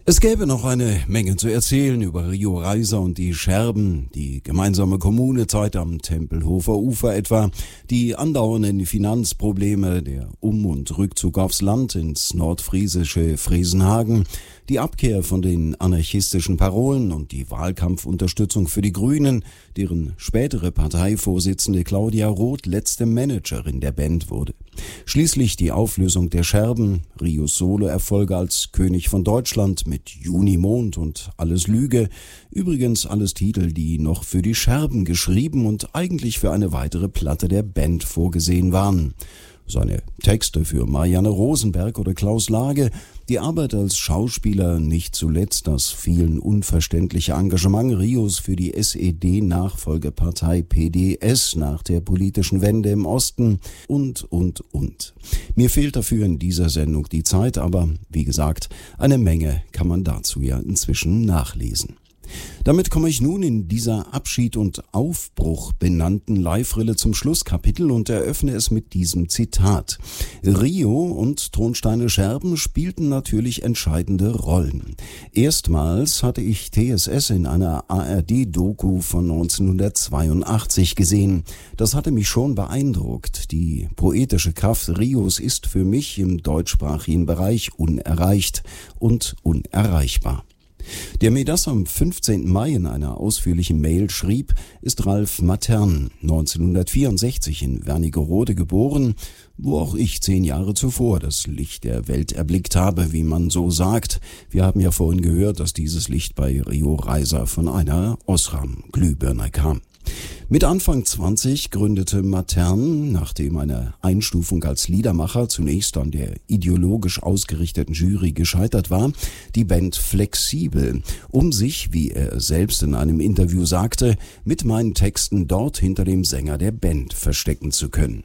Es gäbe noch eine Menge zu erzählen über Rio Reiser und die Scherben, die gemeinsame Kommunezeit am Tempelhofer Ufer etwa, die andauernden Finanzprobleme, der und Rückzug aufs Land ins nordfriesische Fresenhagen, die Abkehr von den anarchistischen Parolen und die Wahlkampfunterstützung für die Grünen, deren spätere Parteivorsitzende Claudia Roth letzte Managerin der Band wurde. Schließlich die Auflösung der Scherben, Rios Soloerfolge als König von Deutschland mit Junimond und Alles Lüge, übrigens alles Titel, die noch für die Scherben geschrieben und eigentlich für eine weitere Platte der Band vorgesehen waren. Seine Texte für Marianne Rosenberg oder Klaus Lage, die Arbeit als Schauspieler, nicht zuletzt das vielen unverständliche Engagement Rios für die SED-Nachfolgepartei PDS nach der politischen Wende im Osten und. Mir fehlt dafür in dieser Sendung die Zeit, aber wie gesagt, eine Menge kann man dazu ja inzwischen nachlesen. Damit komme ich nun in dieser Abschied und Aufbruch benannten Live-Rille zum Schlusskapitel und eröffne es mit diesem Zitat. Rio und Tonsteine Scherben spielten natürlich entscheidende Rollen. Erstmals hatte ich TSS in einer ARD-Doku von 1982 gesehen. Das hatte mich schon beeindruckt. Die poetische Kraft Rios ist für mich im deutschsprachigen Bereich unerreicht und unerreichbar. Der mir das am 15. Mai in einer ausführlichen Mail schrieb, ist Ralf Matern, 1964 in Wernigerode geboren, wo auch ich 10 Jahre zuvor das Licht der Welt erblickt habe, wie man so sagt. Wir haben ja vorhin gehört, dass dieses Licht bei Rio Reiser von einer Osram-Glühbirne kam. Mit Anfang 20 gründete Matern, nachdem eine Einstufung als Liedermacher zunächst an der ideologisch ausgerichteten Jury gescheitert war, die Band Flexibel, um sich, wie er selbst in einem Interview sagte, mit meinen Texten dort hinter dem Sänger der Band verstecken zu können.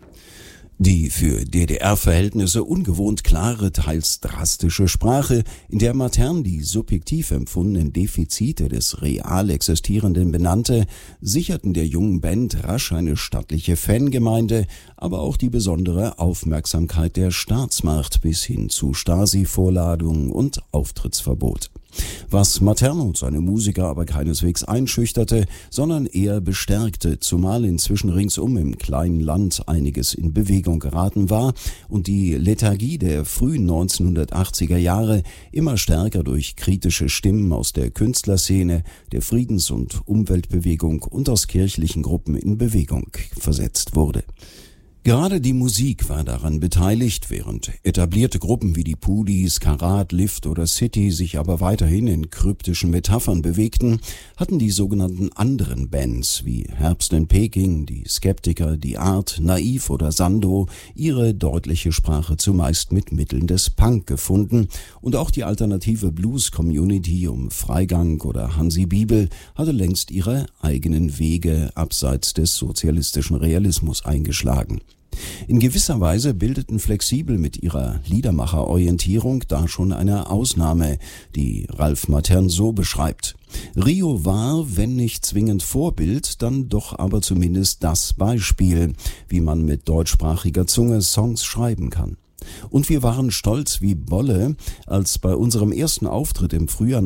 Die für DDR-Verhältnisse ungewohnt klare, teils drastische Sprache, in der Matern die subjektiv empfundenen Defizite des real Existierenden benannte, sicherten der jungen Band rasch eine stattliche Fangemeinde, aber auch die besondere Aufmerksamkeit der Staatsmacht bis hin zu Stasi-Vorladungen und Auftrittsverbot. Was Matern und seine Musiker aber keineswegs einschüchterte, sondern eher bestärkte, zumal inzwischen ringsum im kleinen Land einiges in Bewegung geraten war und die Lethargie der frühen 1980er Jahre immer stärker durch kritische Stimmen aus der Künstlerszene, der Friedens- und Umweltbewegung und aus kirchlichen Gruppen in Bewegung versetzt wurde. Gerade die Musik war daran beteiligt, während etablierte Gruppen wie die Pudis, Karat, Lift oder City sich aber weiterhin in kryptischen Metaphern bewegten, hatten die sogenannten anderen Bands wie Herbst in Peking, die Skeptiker, die Art, Naiv oder Sando ihre deutliche Sprache zumeist mit Mitteln des Punk gefunden und auch die alternative Blues-Community um Freigang oder Hansi Bibel hatte längst ihre eigenen Wege abseits des sozialistischen Realismus eingeschlagen. In gewisser Weise bildeten Flexibel mit ihrer Liedermacher-Orientierung da schon eine Ausnahme, die Ralf Matern so beschreibt. Rio war, wenn nicht zwingend Vorbild, dann doch aber zumindest das Beispiel, wie man mit deutschsprachiger Zunge Songs schreiben kann. Und wir waren stolz wie Bolle, als bei unserem ersten Auftritt im Frühjahr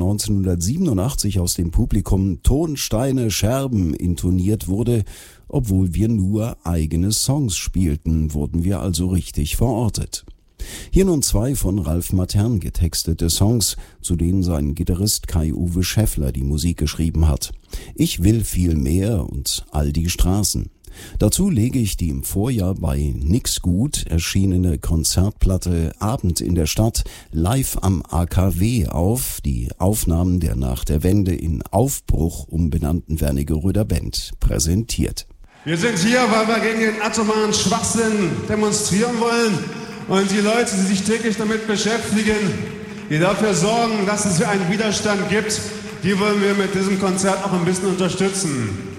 1987 aus dem Publikum Tonsteine Scherben intoniert wurde. Obwohl wir nur eigene Songs spielten, wurden wir also richtig verortet. Hier nun 2 von Ralf Matern getextete Songs, zu denen sein Gitarrist Kai-Uwe Schäffler die Musik geschrieben hat. Ich will viel mehr und all die Straßen. Dazu lege ich die im Vorjahr bei Nix Gut erschienene Konzertplatte Abend in der Stadt live am AKW auf, die Aufnahmen der nach der Wende in Aufbruch umbenannten Wernigeröder Band präsentiert. Wir sind hier, weil wir gegen den atomaren Schwachsinn demonstrieren wollen und die Leute, die sich täglich damit beschäftigen, die dafür sorgen, dass es hier einen Widerstand gibt, die wollen wir mit diesem Konzert auch ein bisschen unterstützen.